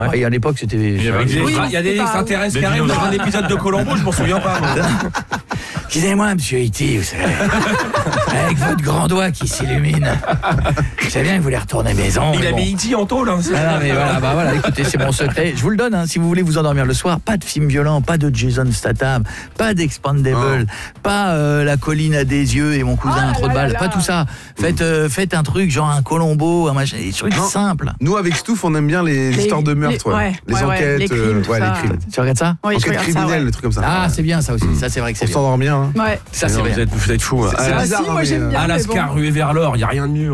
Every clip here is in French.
Ouais. Et à l'époque, c'était... Il y a des extraterrestres qui arrivent dans un épisode de Colombo, je m'en souviens pas. Excusez-moi, monsieur E.T., vous savez, avec votre grand doigt qui s'illumine. Je sais bien que vous voulez retourner maison. Il a mis E.T. en tôle. Non, mais voilà, écoutez, c'est mon secret. Je vous le donne, si vous voulez vous endormir le soir, pas de film violent, pas de Jason Statham, pas d'Expandable, pas La colline à des yeux et mon cousin à trop de balles, pas tout ça. Faites un truc genre un Colombo, un machin, des trucs simples. Nous, avec Stouff, on aime bien les histoires de meurtre, les enquêtes, les crimes, tout ça. les crimes. Tu regardes ça? Oui, Enquête criminelle, les trucs comme ça. Ah, c'est bien ça aussi, ça c'est vrai que c'est On bien. s'endort bien. Ouais. Ça c'est bien. Vous êtes fous. C'est bizarre, moi j'aime bien. Alaska, ruée vers l'or, il n'y a rien de mieux.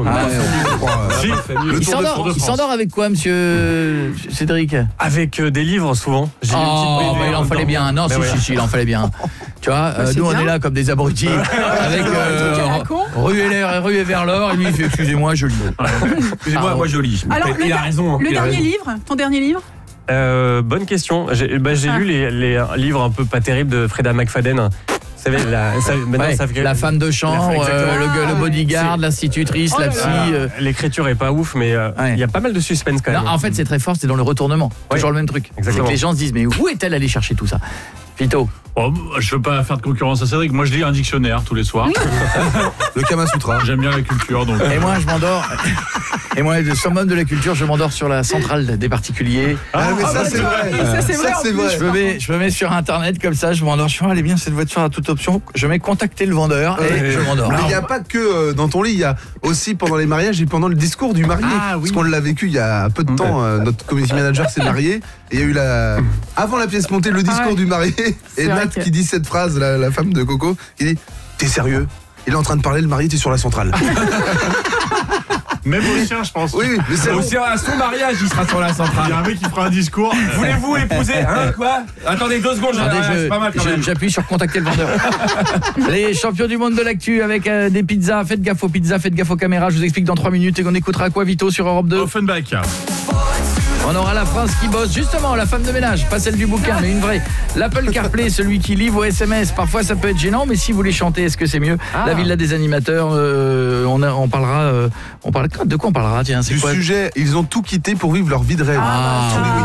Il s'endort avec quoi, monsieur Cédric? Avec des livres, souvent. J'ai lu une petite BD il en en fallait même bien. Non, temps. si, il en fallait bien. Tu vois, c'est nous on bien. est là comme des abrutis avec ruée vers l'or et lui il fait excusez-moi, je lis. Excusez-moi, moi je lis. Alors, Il a raison. Le dernier livre, ton dernier livre? Bonne question. J'ai lu les livres un peu pas terribles de Freda McFadden. Vous savez, la femme de chambre, le bodyguard, l'institutrice, la psy. L'écriture est pas ouf, mais il y a pas mal de suspense quand même. Non, en fait, c'est très fort, c'est dans le retournement. Toujours le même truc. C'est que les gens se disent mais où est-elle allée chercher tout ça? Vito. Oh, je veux pas faire de concurrence à Cédric. Moi, je lis un dictionnaire tous les soirs. Le Kama Sutra. J'aime bien la culture, donc. Et moi, je m'endors. Et moi, le summum de la culture, je m'endors sur la centrale des particuliers. Mais ça, c'est vrai. Ça, c'est vrai. Je me mets sur Internet comme ça, je m'endors. Je fais, elle est bien cette voiture à toute option. Je mets contacter le vendeur et je m'endors. Mais il n'y a pas que dans ton lit, il y a aussi pendant les mariages et pendant le discours du marié. Parce qu'on l'a vécu il y a peu de temps. Notre community manager s'est marié. Et il y a eu avant la pièce montée, le discours du marié. Et Nat qui dit cette phrase, la femme de Coco, qui dit t'es sérieux? Il est en train de parler, le marié, t'es sur la centrale. Même au sien, je pense. Oui, mais c'est Aussi à son mariage, il sera sur la Il y centrale. a un mec qui fera un discours. Voulez-vous épouser quoi? Attendez 2 secondes, c'est pas mal quand même. J'appuie sur contacter le vendeur. Les champions du monde de l'actu avec des pizzas. Faites gaffe aux pizzas, faites gaffe aux caméras. Je vous explique dans 3 minutes et qu'on écoutera quoi, Vito, sur Europe 2? Offenbach. On aura la France qui bosse, justement, la femme de ménage, pas celle du bouquin, mais une vraie. L'Apple CarPlay, celui qui lit vos SMS. Parfois, ça peut être gênant, mais si vous les chantez, est-ce que c'est mieux? La villa des animateurs, on parlera... de quoi on parlera, tiens, c'est du quoi? sujet, ils ont tout quitté pour vivre leur vie de rêve. Ah,